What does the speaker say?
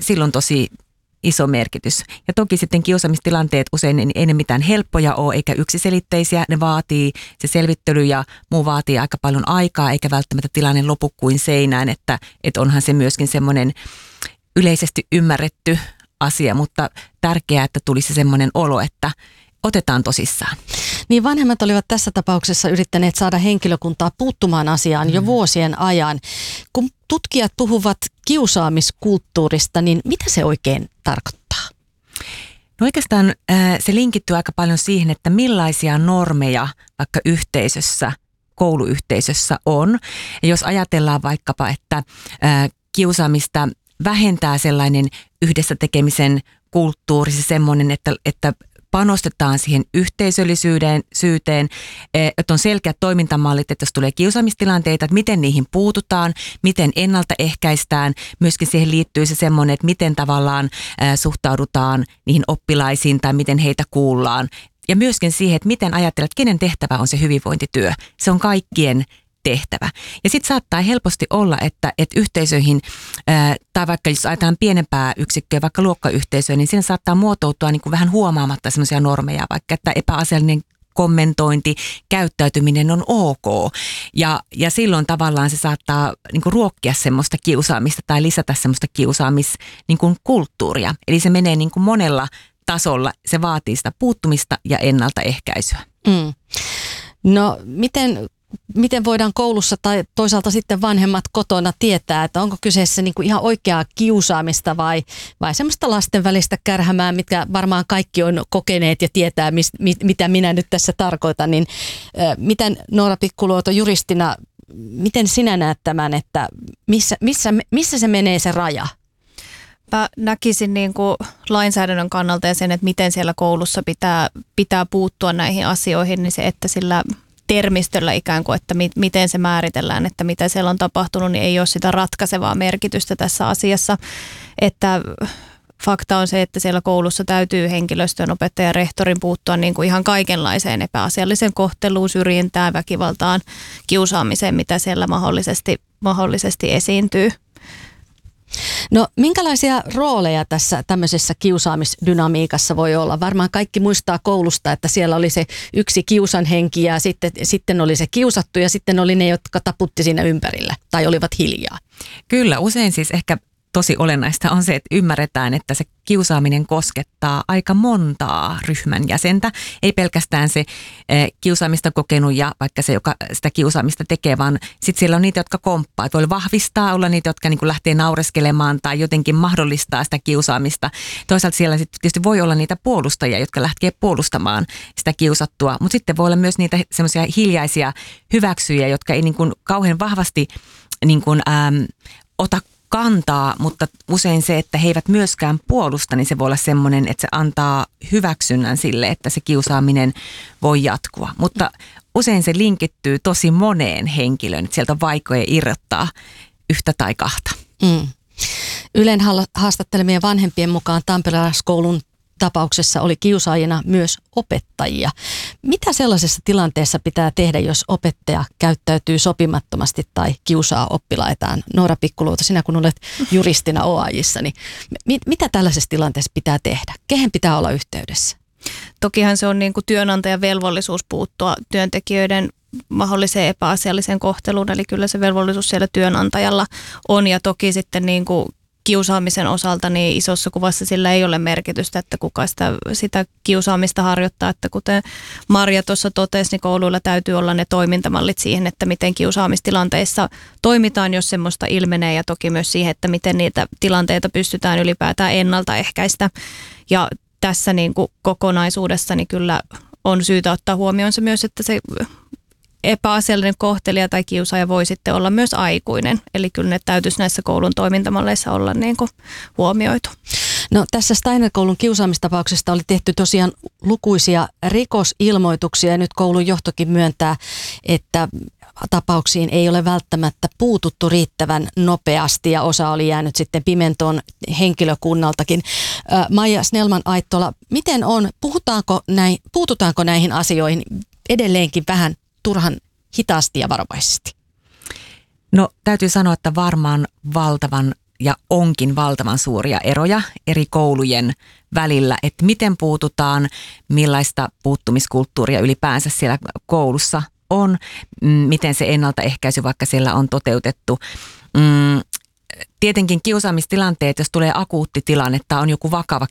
silloin tosi iso merkitys. Ja toki sitten kiusaamistilanteet usein ei ne mitään helppoja ole eikä yksiselitteisiä. Ne vaatii, se selvittely ja muu vaatii aika paljon aikaa eikä välttämättä tilanne lopu kuin seinään, että onhan se myöskin semmoinen yleisesti ymmärretty asia, mutta tärkeää, että tulisi semmoinen olo, että otetaan tosissaan. Niin vanhemmat olivat tässä tapauksessa yrittäneet saada henkilökuntaa puuttumaan asiaan jo vuosien ajan. Kun tutkijat puhuvat kiusaamiskulttuurista, niin mitä se oikein tarkoittaa? No oikeastaan se linkittyy aika paljon siihen, että millaisia normeja vaikka yhteisössä, kouluyhteisössä on. Ja jos ajatellaan vaikkapa, että kiusaamista vähentää sellainen yhdessä tekemisen kulttuuri, se semmoinen, että panostetaan siihen yhteisöllisyyteen, että on selkeät toimintamallit, että jos tulee kiusaamistilanteita, että miten niihin puututaan, miten ennaltaehkäistään. Myöskin siihen liittyy se semmoinen, että miten tavallaan suhtaudutaan niihin oppilaisiin tai miten heitä kuullaan. Ja myöskin siihen, että miten ajattelet, kenen tehtävä on se hyvinvointityö. Se on kaikkien tehtävä. Ja sitten saattaa helposti olla, että yhteisöihin, tai vaikka jos ajatellaan pienempää yksikköä, vaikka luokkayhteisöä, niin siinä saattaa muotoutua niin kuin vähän huomaamatta semmoisia normeja, vaikka että epäasiallinen kommentointi, käyttäytyminen on ok. Ja silloin tavallaan se saattaa niin kuin ruokkia semmoista kiusaamista tai lisätä semmoista kiusaamiskulttuuria. Eli se menee niin kuin monella tasolla, se vaatii sitä puuttumista ja ennaltaehkäisyä. No miten voidaan koulussa tai toisaalta sitten vanhemmat kotona tietää, että onko kyseessä niin kuin ihan oikeaa kiusaamista vai semmoista lasten välistä kärhämää, mitkä varmaan kaikki on kokeneet ja tietää, mitä minä nyt tässä tarkoitan. Niin, miten Noora Pikkuluoto juristina, miten sinä näet tämän, että missä se menee se raja? Mä näkisin niin kuin lainsäädännön kannalta ja sen, että miten siellä koulussa pitää puuttua näihin asioihin, niin se, että sillä termistöllä ikään kuin, että miten se määritellään, että mitä siellä on tapahtunut, niin ei ole sitä ratkaisevaa merkitystä tässä asiassa. Että fakta on se, että siellä koulussa täytyy henkilöstön, opettajan ja rehtorin puuttua niin kuin ihan kaikenlaiseen epäasialliseen kohteluun, syrjintään, väkivaltaan, kiusaamiseen, mitä siellä mahdollisesti esiintyy. No minkälaisia rooleja tässä tämmöisessä kiusaamisdynamiikassa voi olla? Varmaan kaikki muistaa koulusta, että siellä oli se yksi kiusanhenki ja sitten oli se kiusattu ja sitten oli ne, jotka taputti siinä ympärillä tai olivat hiljaa. Kyllä, usein siis ehkä tosi olennaista on se, että ymmärretään, että se kiusaaminen koskettaa aika montaa ryhmän jäsentä. Ei pelkästään se kiusaamista kokenut ja vaikka se, joka sitä kiusaamista tekee, vaan sitten siellä on niitä, jotka komppaa. Voi vahvistaa, olla niitä, jotka niin kuin lähtee naureskelemaan tai jotenkin mahdollistaa sitä kiusaamista. Toisaalta siellä sitten tietysti voi olla niitä puolustajia, jotka lähtee puolustamaan sitä kiusattua, mutta sitten voi olla myös niitä semmoisia hiljaisia hyväksyjiä, jotka ei niin kuin kauhean vahvasti niin kuin, ota kantaa, mutta usein se, että he eivät myöskään puolusta, niin se voi olla semmoinen, että se antaa hyväksynnän sille, että se kiusaaminen voi jatkua. Mutta usein se linkittyy tosi moneen henkilöön, että sieltä on vaikea irrottaa yhtä tai kahta. Ylen haastattelemien vanhempien mukaan tamperelaiskoulun tapauksessa oli kiusaajina myös opettajia. Mitä sellaisessa tilanteessa pitää tehdä, jos opettaja käyttäytyy sopimattomasti tai kiusaa oppilaitaan? Noora Pikkuluoto, sinä kun olet juristina OAJ:ssa, niin mitä tällaisessa tilanteessa pitää tehdä? Kehen pitää olla yhteydessä? Tokihan se on niin kuin työnantajan velvollisuus puuttua työntekijöiden mahdolliseen epäasialliseen kohteluun, eli kyllä se velvollisuus siellä työnantajalla on, ja toki sitten niin kuin kiusaamisen osalta niin isossa kuvassa sillä ei ole merkitystä, että kuka sitä kiusaamista harjoittaa, että kuten Marja tuossa totesi, niin kouluilla täytyy olla ne toimintamallit siihen, että miten kiusaamistilanteissa toimitaan, jos semmoista ilmenee, ja toki myös siihen, että miten niitä tilanteita pystytään ylipäätään ennaltaehkäistä. Ja tässä niin kuin kokonaisuudessa niin kyllä on syytä ottaa huomioon se myös, että se epäasiallinen kohtelija tai kiusaaja voi sitten olla myös aikuinen. Eli kyllä ne täytyisi näissä koulun toimintamalleissa olla niin kuin huomioitu. No tässä Steiner-koulun kiusaamistapauksesta oli tehty tosiaan lukuisia rikosilmoituksia ja nyt koulun johtokin myöntää, että tapauksiin ei ole välttämättä puututtu riittävän nopeasti ja osa oli jäänyt sitten pimentoon henkilökunnaltakin. Maija Snellman-Aittola, miten on, puututaanko näihin asioihin edelleenkin vähän turhan hitaasti ja varovaisesti? No täytyy sanoa, että varmaan valtavan ja onkin valtavan suuria eroja eri koulujen välillä, että miten puututaan, millaista puuttumiskulttuuria ylipäänsä siellä koulussa on, miten se ennaltaehkäisy vaikka siellä on toteutettu. Tietenkin kiusaamistilanteet, jos tulee akuutti tilanne tai on joku vakava